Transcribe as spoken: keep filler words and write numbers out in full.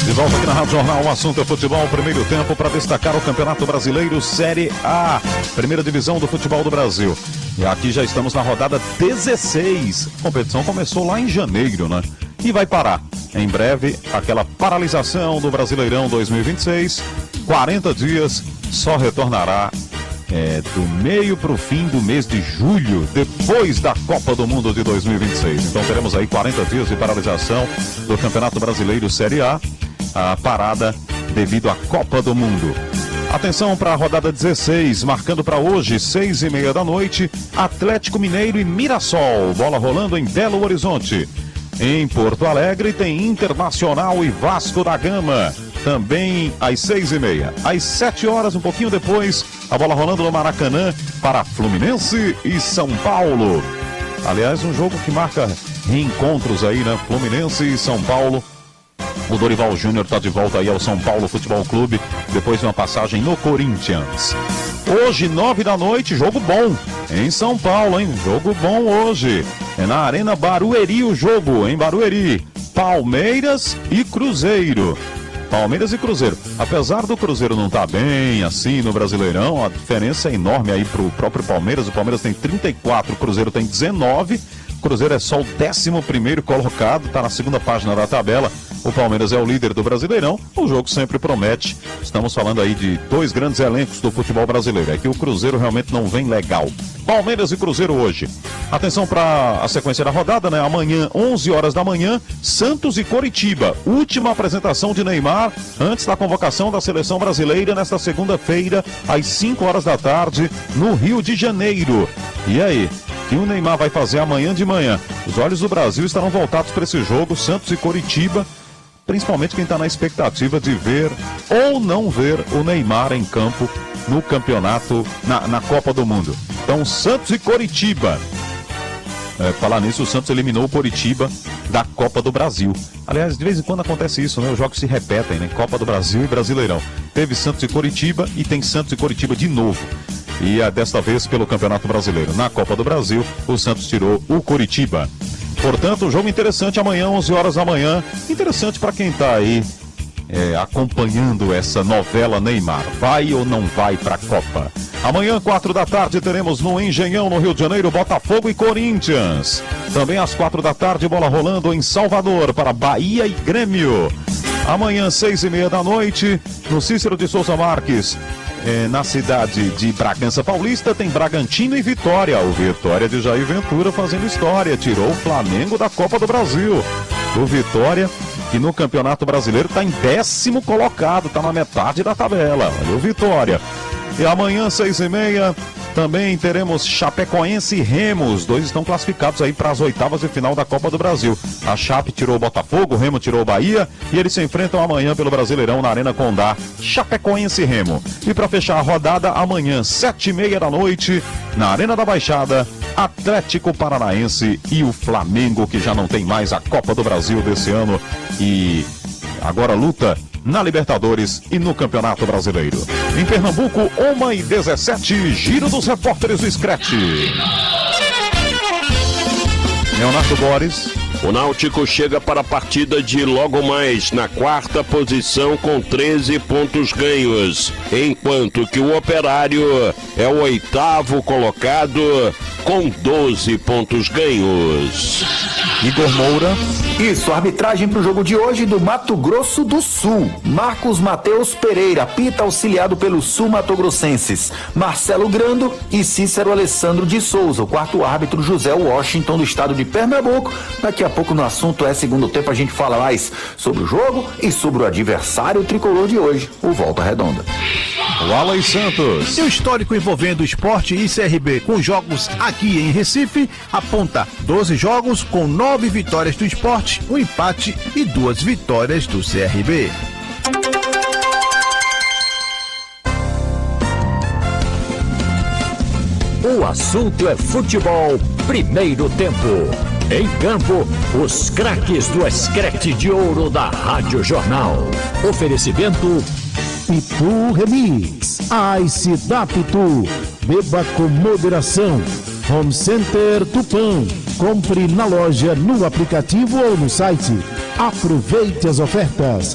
De volta aqui na Rádio Jornal, o assunto é futebol, primeiro tempo para destacar o Campeonato Brasileiro Série A, primeira divisão do futebol do Brasil. E aqui já estamos na rodada dezesseis. A competição começou lá em janeiro, né? E vai parar. Em breve, aquela paralisação do Brasileirão dois mil e vinte e seis, quarenta dias, só retornará é, do meio para o fim do mês de julho, depois da Copa do Mundo de dois mil e vinte e seis. Então teremos aí quarenta dias de paralisação do Campeonato Brasileiro Série A, a parada devido à Copa do Mundo. Atenção para a rodada dezesseis, marcando para hoje, seis e meia da noite, Atlético Mineiro e Mirassol, bola rolando em Belo Horizonte. Em Porto Alegre tem Internacional e Vasco da Gama, também às seis e meia. Às sete horas, um pouquinho depois, a bola rolando no Maracanã para Fluminense e São Paulo. Aliás, um jogo que marca reencontros aí, né? Fluminense e São Paulo. O Dorival Júnior está de volta aí ao São Paulo Futebol Clube, depois de uma passagem no Corinthians. Hoje, nove da noite, jogo bom em São Paulo, hein? Jogo bom hoje. É na Arena Barueri o jogo, em Barueri. Palmeiras e Cruzeiro. Palmeiras e Cruzeiro. Apesar do Cruzeiro não estar bem assim no Brasileirão, a diferença é enorme aí pro próprio Palmeiras. O Palmeiras tem trinta e quatro, o Cruzeiro tem dezenove. O Cruzeiro é só o décimo primeiro colocado, está na segunda página da tabela. O Palmeiras é o líder do Brasileirão. O jogo sempre promete. Estamos falando aí de dois grandes elencos do futebol brasileiro. É que o Cruzeiro realmente não vem legal. Palmeiras e Cruzeiro hoje. Atenção para a sequência da rodada, né? Amanhã, onze horas da manhã, Santos e Coritiba. Última apresentação de Neymar antes da convocação da seleção brasileira nesta segunda-feira, às cinco horas da tarde, no Rio de Janeiro. E aí? O que o Neymar vai fazer amanhã de manhã? Os olhos do Brasil estarão voltados para esse jogo, Santos e Coritiba, principalmente quem está na expectativa de ver ou não ver o Neymar em campo no campeonato, na, na Copa do Mundo. Então, Santos e Coritiba. É, falar nisso, o Santos eliminou o Coritiba da Copa do Brasil. Aliás, de vez em quando acontece isso, né? Os jogos se repetem, né? Copa do Brasil e Brasileirão. Teve Santos e Coritiba e tem Santos e Coritiba de novo. E é desta vez pelo Campeonato Brasileiro. Na Copa do Brasil, o Santos tirou o Coritiba. Portanto, um jogo interessante amanhã, onze horas da manhã. Interessante para quem está aí é, acompanhando essa novela Neymar. Vai ou não vai para a Copa? Amanhã, quatro da tarde, teremos no Engenhão, no Rio de Janeiro, Botafogo e Corinthians. Também às quatro da tarde, bola rolando em Salvador para Bahia e Grêmio. Amanhã, seis e meia da noite, no Cícero de Souza Marques. É, na cidade de Bragança Paulista tem Bragantino e Vitória. O Vitória de Jair Ventura fazendo história, tirou o Flamengo da Copa do Brasil. O Vitória, que no Campeonato Brasileiro está em décimo colocado, está na metade da tabela. Olha o Vitória. E amanhã, seis e meia, também teremos Chapecoense e Remo. Os dois estão classificados aí para as oitavas de final da Copa do Brasil. A Chape tirou o Botafogo, o Remo tirou o Bahia e eles se enfrentam amanhã pelo Brasileirão na Arena Condá. Chapecoense e Remo. E para fechar a rodada, amanhã, sete e meia da noite, na Arena da Baixada, Atlético Paranaense e o Flamengo, que já não tem mais a Copa do Brasil desse ano e agora luta na Libertadores e no Campeonato Brasileiro. Em Pernambuco, uma e dezessete, Giro dos Repórteres do Scratch. Leonardo Boris. O Náutico chega para a partida de logo mais na quarta posição com treze pontos ganhos, enquanto que o Operário é o oitavo colocado com doze pontos ganhos. Igor Moura. Isso, arbitragem para o jogo de hoje do Mato Grosso do Sul. Marcos Mateus Pereira, apita auxiliado pelo Sul Mato Grossenses. Marcelo Grando e Cícero Alessandro de Souza. O quarto árbitro, José Washington, do estado de Pernambuco. Daqui a pouco no assunto é segundo tempo, a gente fala mais sobre o jogo e sobre o adversário tricolor de hoje, o Volta Redonda. Wallace Santos. Seu histórico envolvendo esporte e C R B com jogos aqui em Recife aponta doze jogos com nove vitórias do esporte, um empate e duas vitórias do C R B. O assunto é futebol, primeiro tempo. Em campo, os craques do Escrete de Ouro da Rádio Jornal. Oferecimento Pitu Remix, Ice da Pitu, beba com moderação. Home Center Tupã, compre na loja, no aplicativo ou no site. Aproveite as ofertas.